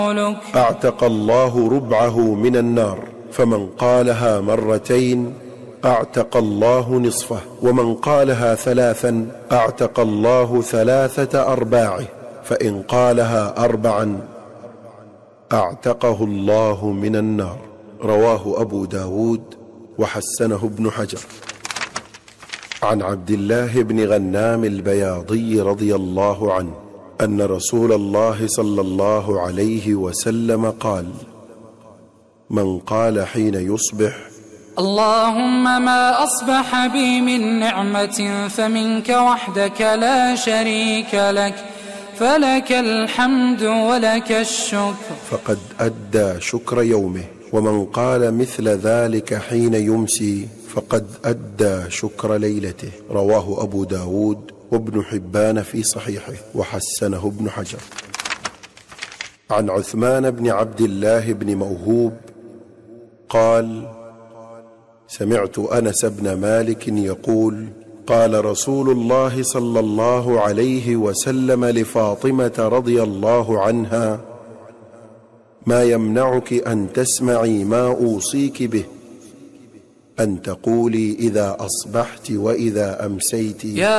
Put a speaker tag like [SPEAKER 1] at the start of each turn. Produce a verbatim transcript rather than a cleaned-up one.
[SPEAKER 1] أعتق الله ربعه من النار، فمن قالها مرتين أعتق الله نصفه، ومن قالها ثلاثا أعتق الله ثلاثة أرباعه، فإن قالها أربعا أعتقه الله من النار. رواه أبو داود وحسنه ابن حجر. عن عبد الله بن غنام البياضي رضي الله عنه أن رسول الله صلى الله عليه وسلم قال: من قال حين يصبح:
[SPEAKER 2] اللهم ما أصبح بي من نعمة فمنك وحدك لا شريك لك، فلك الحمد ولك الشكر،
[SPEAKER 1] فقد أدى شكر يومه. ومن قال مثل ذلك حين يمسي فقد أدى شكر ليلته. رواه أبو داود وابن حبان في صحيحه وحسنه ابن حجر. عن عثمان بن عبد الله بن موهوب قال: سمعت أنس بن مالك يقول: قال رسول الله صلى الله عليه وسلم لفاطمة رضي الله عنها: ما يمنعك أن تسمعي ما أوصيك به، أن تقولي إذا أصبحت وإذا أمسيت: